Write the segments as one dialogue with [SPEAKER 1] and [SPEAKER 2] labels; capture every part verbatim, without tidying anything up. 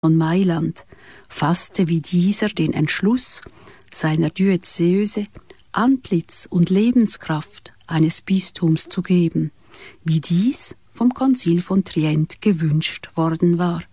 [SPEAKER 1] von Mailand fasste wie dieser den Entschluss, seiner Diözese Antlitz und Lebenskraft eines Bistums zu geben, wie dies vom Konzil von Trient gewünscht worden war.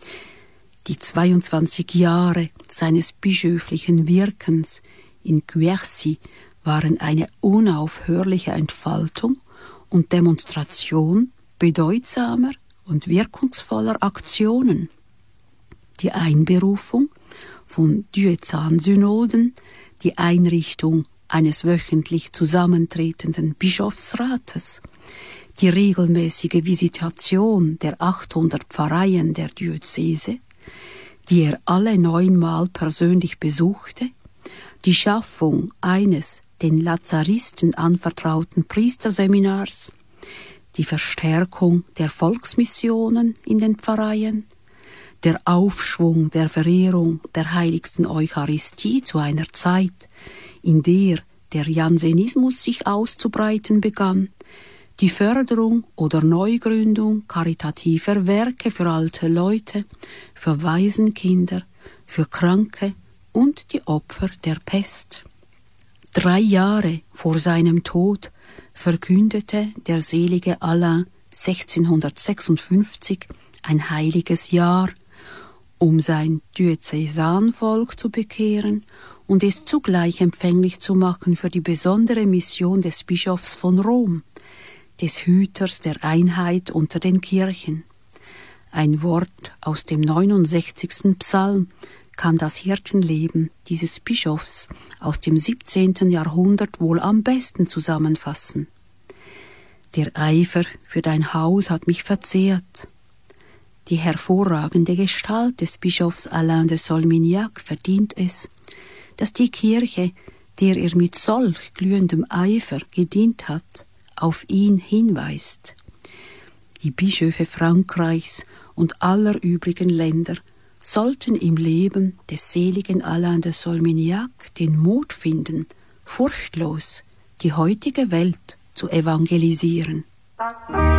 [SPEAKER 1] Die zweiundzwanzig Jahre seines bischöflichen Wirkens in Quercy waren eine unaufhörliche Entfaltung und Demonstration bedeutsamer und wirkungsvoller Aktionen. Die Einberufung von Diözesansynoden, die Einrichtung eines wöchentlich zusammentretenden Bischofsrates, die regelmäßige Visitation der achthundert Pfarreien der Diözese, die er alle neunmal persönlich besuchte, die Schaffung eines den Lazaristen anvertrauten Priesterseminars, die Verstärkung der Volksmissionen in den Pfarreien, der Aufschwung der Verehrung der heiligsten Eucharistie zu einer Zeit, in der der Jansenismus sich auszubreiten begann, die Förderung oder Neugründung karitativer Werke für alte Leute, für Waisenkinder, für Kranke und die Opfer der Pest. Drei Jahre vor seinem Tod verkündete der selige Alain sechzehnhundertsechsundfünfzig ein heiliges Jahr, um sein Diözesanvolk zu bekehren und es zugleich empfänglich zu machen für die besondere Mission des Bischofs von Rom, des Hüters der Einheit unter den Kirchen. Ein Wort aus dem neunundsechzigsten Psalm kann das Hirtenleben dieses Bischofs aus dem siebzehnten Jahrhundert wohl am besten zusammenfassen. Der Eifer für dein Haus hat mich verzehrt. Die hervorragende Gestalt des Bischofs Alain de Solminiac verdient es, dass die Kirche, der er mit solch glühendem Eifer gedient hat, auf ihn hinweist. Die Bischöfe Frankreichs und aller übrigen Länder sollten im Leben des seligen Alain de Solminiac den Mut finden, furchtlos die heutige Welt zu evangelisieren.